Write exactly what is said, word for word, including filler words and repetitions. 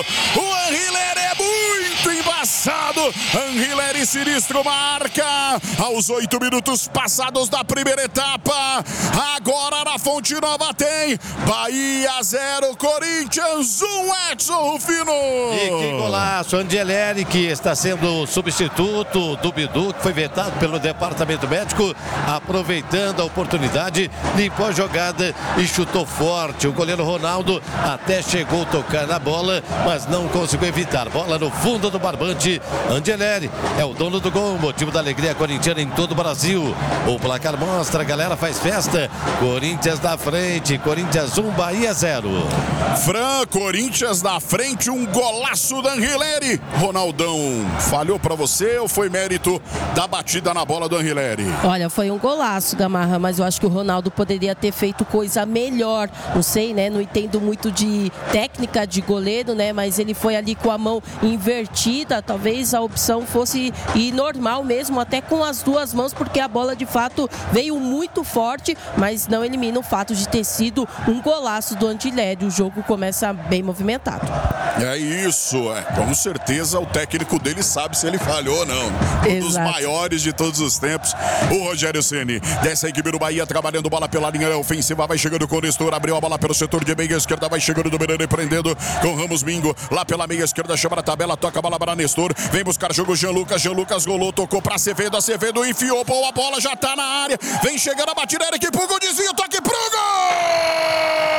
O Anrileri é muito embaçado. Anrileri sinistro marca aos oito minutos passados da primeira etapa. Agora na Fonte Nova tem Bahia zero, Corinthians um, Edson Rufino. E que golaço, Angeleri, que está sendo substituto do Bidu, que foi vetado pelo departamento médico, aproveitando a oportunidade, limpou a jogada e chutou forte. O goleiro Ronaldo até chegou a tocar na bola, mas não conseguiu evitar. Bola no fundo do barbante. Angeleri é o dono do gol, motivo da alegria corintiana em todo o Brasil. O placar mostra, a galera faz festa. Corinthians na frente, Corinthians um, Bahia zero. Fran, Corinthians na frente, um golaço da Anrileri. Ronaldão, falhou pra você ou foi mérito da batida na bola do Anrileri? Olha, foi um golaço, Gamarra, mas eu acho que o Ronaldo poderia ter feito coisa melhor. Não sei, né? Não entendo muito de técnica de goleiro, né? Mas ele foi ali com a mão invertida. Talvez a opção fosse ir normal mesmo, até com as duas mãos, porque a bola de fato veio muito forte, mas não elimina o fato de ter sido um golaço do Angileri. O jogo começa bem movimentado. É isso, é. Com certeza o técnico dele sabe se ele falhou ou não. Um dos maiores de todos os tempos, o Rogério Ceni. Desce a equipe do Bahia, trabalhando bola pela linha ofensiva, vai chegando com o Nestor, abriu a bola pelo setor de meia esquerda, vai chegando do Miranda e prendendo com Ramos Mingo, lá pela meia esquerda, chama a tabela, toca a bola para Nestor, vem buscar jogo Jean Lucas, Jean Lucas golou, tocou para Acevedo, Acevedo enfiou, boa bola, já tá na área, vem chegando a batida, Eric Puga, o desvio, toque pro gol!